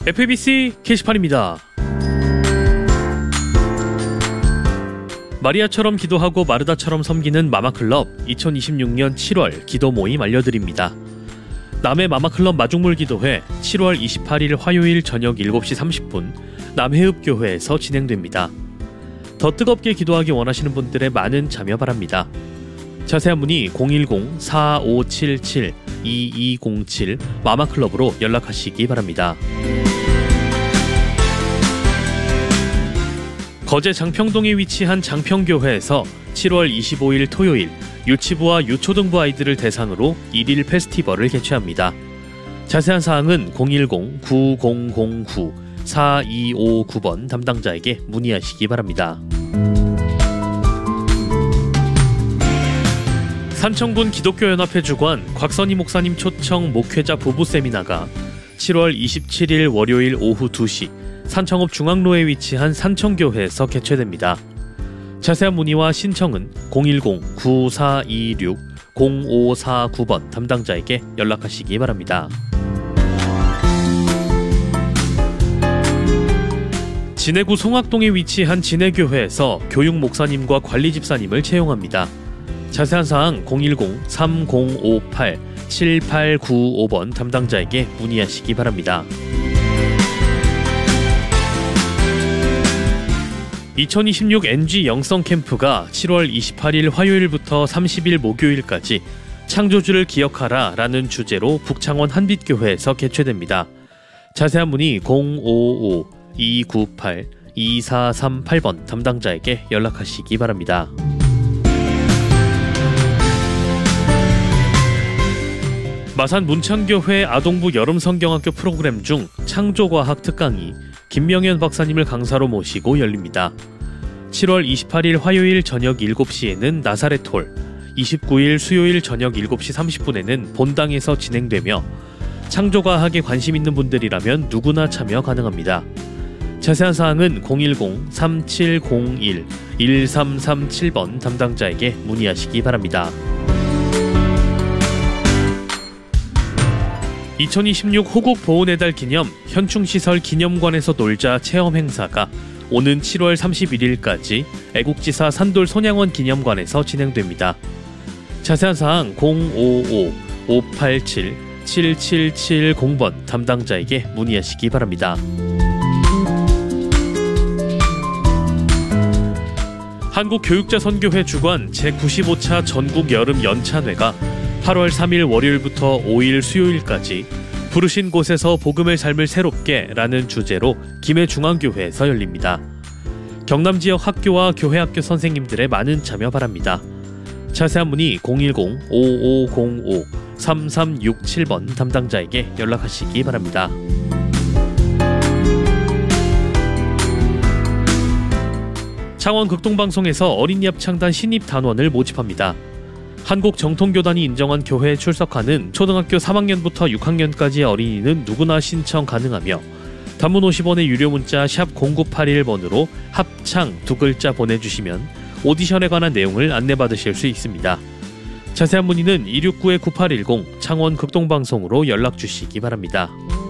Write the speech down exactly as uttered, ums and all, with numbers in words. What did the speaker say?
에프에이비씨 게시판입니다. 마리아처럼 기도하고 마르다처럼 섬기는 마마클럽 이천이십육년 칠월 기도 모임 알려드립니다. 남해 마마클럽 마중물 기도회 칠월 이십팔일 화요일 저녁 일곱시 삼십분 남해읍교회에서 진행됩니다. 더 뜨겁게 기도하기 원하시는 분들의 많은 참여 바랍니다. 자세한 문의 공일공 사오칠칠 이이공칠 마마클럽으로 연락하시기 바랍니다. 거제 장평동에 위치한 장평교회에서 칠월 이십오일 토요일 유치부와 유초등부 아이들을 대상으로 일일 페스티벌을 개최합니다. 자세한 사항은 공일공 구공공구 사이오구번 담당자에게 문의하시기 바랍니다. 산청군 기독교연합회 주관 곽선희 목사님 초청 목회자 부부 세미나가 칠월 이십칠일 월요일 오후 두시 산청읍 중앙로에 위치한 산청교회에서 개최됩니다. 자세한 문의와 신청은 공일공 구사이육 공오사구번 담당자에게 연락하시기 바랍니다. 진해구 송악동에 위치한 진해교회에서 교육 목사님과 관리 집사님을 채용합니다. 자세한 사항 공일공 삼공오팔 칠팔구오번 담당자에게 문의하시기 바랍니다. 이천이십육 엔지 영성 캠프가 칠월 이십팔일 화요일부터 삼십일 목요일까지 창조주를 기억하라 라는 주제로 북창원 한빛교회에서 개최됩니다. 자세한 문의 공오오 이구팔 이사삼팔번 담당자에게 연락하시기 바랍니다. 마산 문창교회 아동부 여름성경학교 프로그램 중 창조과학 특강이 김명현 박사님을 강사로 모시고 열립니다. 칠월 이십팔일 화요일 저녁 일곱시에는 나사렛홀, 이십구일 수요일 저녁 일곱시 삼십분에는 본당에서 진행되며 창조과학에 관심 있는 분들이라면 누구나 참여 가능합니다. 자세한 사항은 공일공 삼칠공일 일삼삼칠번 담당자에게 문의하시기 바랍니다. 이천이십육 호국 보훈의 달 기념 현충시설 기념관에서 놀자 체험 행사가 오는 칠월 삼십일일까지 애국지사 산돌 손양원 기념관에서 진행됩니다. 자세한 사항 공오오 오팔칠 칠칠칠공번 담당자에게 문의하시기 바랍니다. 한국교육자선교회 주관 제구십오차 전국 여름 연찬회가 팔월 삼일 월요일부터 오일 수요일까지 부르신 곳에서 복음의 삶을 새롭게 라는 주제로 김해중앙교회에서 열립니다. 경남 지역 학교와 교회학교 선생님들의 많은 참여 바랍니다. 자세한 문의 공일공 오오공오 삼삼육칠번 담당자에게 연락하시기 바랍니다. 창원 극동방송에서 어린이 합창단 신입 단원을 모집합니다. 한국정통교단이 인정한 교회에 출석하는 초등학교 삼학년부터 육학년까지의 어린이는 누구나 신청 가능하며 단문 오십원의 유료 문자 샵 공구팔일번으로 합창 두 글자 보내주시면 오디션에 관한 내용을 안내받으실 수 있습니다. 자세한 문의는 이육구 구팔일공 창원 극동방송으로 연락주시기 바랍니다.